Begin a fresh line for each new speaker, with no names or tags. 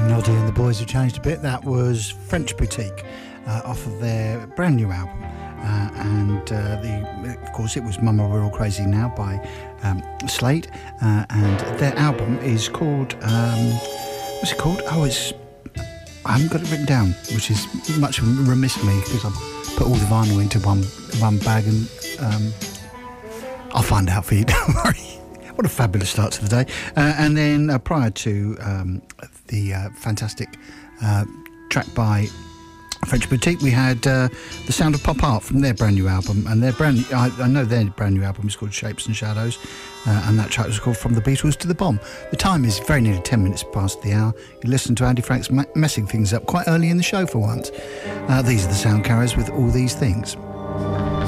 Noddy and the boys have changed a bit. That was French Boutique off of their brand new album. Of course, it was Mama We're All Crazy Now by Slade. And their album is called... what's it called? I haven't got it written down, which is much remiss of me because I put all the vinyl into one bag and I'll find out for you, don't worry. What a fabulous start to the day. And then prior to the fantastic track by French Boutique, we had The Sound of Pop Art from their brand new album. And I know their brand new album is called Shapes and Shadows. And that track was called From the Beatles to the Bomb. The time is very nearly 10 minutes past the hour. You listen to Andy Franks messing things up quite early in the show for once. These are the Sound Carriers with All These Things.